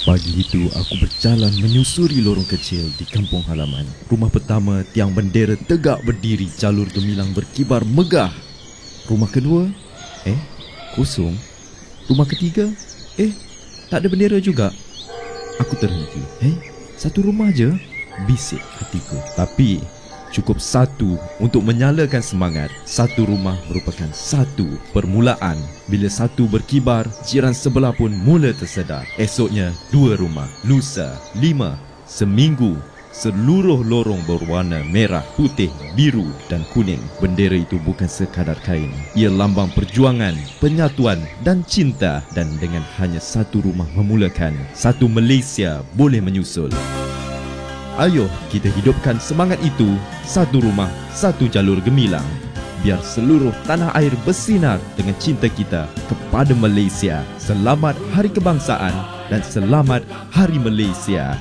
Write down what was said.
Pagi itu aku berjalan menyusuri lorong kecil di kampung halaman. Rumah pertama tiang bendera tegak berdiri, jalur gemilang berkibar megah. Rumah kedua, kosong. Rumah ketiga, tak ada bendera juga. Aku terhenti. Satu rumah je, bisik hatiku. Tapi cukup satu untuk menyalakan semangat. Satu rumah merupakan satu permulaan. Bila satu berkibar, jiran sebelah pun mula tersedar. Esoknya 2 rumah, lusa 5, seminggu seluruh lorong berwarna merah, putih, biru dan kuning. Bendera itu bukan sekadar kain. Ia lambang perjuangan, penyatuan dan cinta. Dan dengan hanya satu rumah memulakan, satu Malaysia boleh menyusul. Ayo kita hidupkan semangat itu. Satu rumah, satu jalur gemilang. Biar seluruh tanah air bersinar dengan cinta kita kepada Malaysia. Selamat Hari Kebangsaan dan selamat Hari Malaysia.